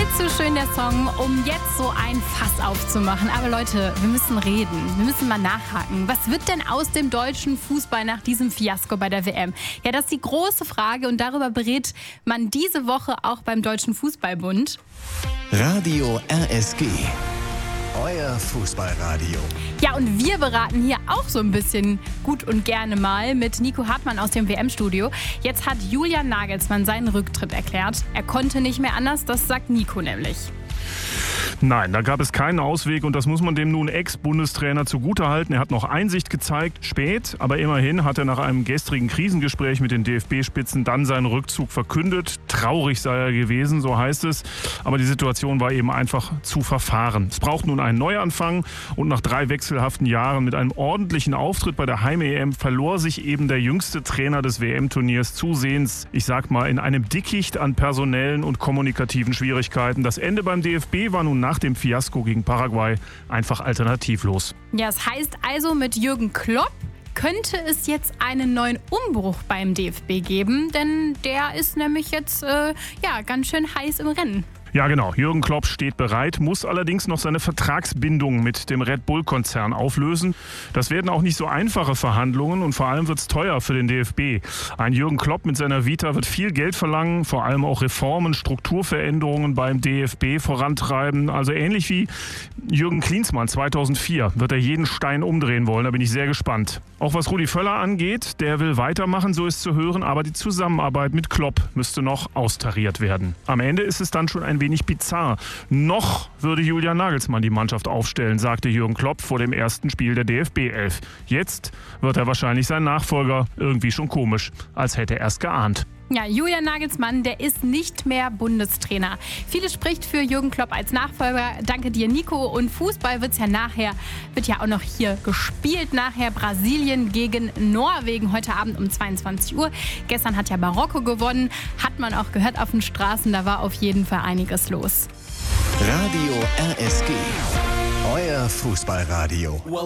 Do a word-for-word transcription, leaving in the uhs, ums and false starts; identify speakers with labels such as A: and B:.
A: Viel zu schön der Song, um jetzt so ein Fass aufzumachen. Aber Leute, wir müssen reden. Wir müssen mal nachhaken. Was wird denn aus dem deutschen Fußball nach diesem Fiasko bei der W M? Ja, das ist die große Frage und darüber berät man diese Woche auch beim Deutschen Fußballbund.
B: Radio R S G. Euer Fußballradio.
A: Ja, und wir beraten hier auch so ein bisschen gut und gerne mal mit Nico Hartmann aus dem W M-Studio. Jetzt hat Julian Nagelsmann seinen Rücktritt erklärt. Er konnte nicht mehr anders, das sagt Nico nämlich.
C: Nein, da gab es keinen Ausweg und das muss man dem nun Ex-Bundestrainer zugutehalten. Er hat noch Einsicht gezeigt, spät, aber immerhin hat er nach einem gestrigen Krisengespräch mit den D F B-Spitzen dann seinen Rückzug verkündet. Traurig sei er gewesen, so heißt es, aber die Situation war eben einfach zu verfahren. Es braucht nun einen Neuanfang und nach drei wechselhaften Jahren mit einem ordentlichen Auftritt bei der Heim-E M verlor sich eben der jüngste Trainer des W M-Turniers zusehends, ich sag mal, in einem Dickicht an personellen und kommunikativen Schwierigkeiten. Das Ende beim D F B war nun nach dem Fiasko gegen Paraguay einfach alternativlos.
A: Ja, das heißt also, mit Jürgen Klopp könnte es jetzt einen neuen Umbruch beim D F B geben, denn der ist nämlich jetzt äh, ja, ganz schön heiß im Rennen.
C: Ja, genau. Jürgen Klopp steht bereit, muss allerdings noch seine Vertragsbindung mit dem Red Bull-Konzern auflösen. Das werden auch nicht so einfache Verhandlungen und vor allem wird es teuer für den D F B. Ein Jürgen Klopp mit seiner Vita wird viel Geld verlangen, vor allem auch Reformen, Strukturveränderungen beim D F B vorantreiben. Also ähnlich wie Jürgen Klinsmann zweitausendvier wird er jeden Stein umdrehen wollen. Da bin ich sehr gespannt. Auch was Rudi Völler angeht, der will weitermachen, so ist zu hören, aber die Zusammenarbeit mit Klopp müsste noch austariert werden. Am Ende ist es dann schon ein wenig bizarr. Noch würde Julian Nagelsmann die Mannschaft aufstellen, sagte Jürgen Klopp vor dem ersten Spiel der D F B elf. Jetzt wird er wahrscheinlich sein Nachfolger. Irgendwie schon komisch, als hätte er es geahnt.
A: Ja, Julian Nagelsmann, der ist nicht mehr Bundestrainer. Vieles spricht für Jürgen Klopp als Nachfolger. Danke dir, Nico. Und Fußball wird's ja nachher, wird ja auch noch hier gespielt. Nachher Brasilien gegen Norwegen heute Abend um zweiundzwanzig Uhr. Gestern hat ja Marokko gewonnen. Hat man auch gehört auf den Straßen. Da war auf jeden Fall einiges los.
B: Radio R S G. Euer Fußballradio.